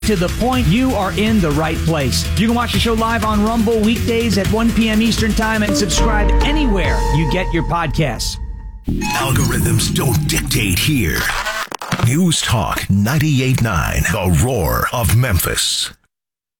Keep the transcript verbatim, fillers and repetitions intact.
To the point, you are in the right place. You can watch the show live on Rumble weekdays at one p.m. Eastern Time and subscribe anywhere you get your podcasts. Algorithms don't dictate here. News Talk ninety-eight point nine, The Roar of Memphis.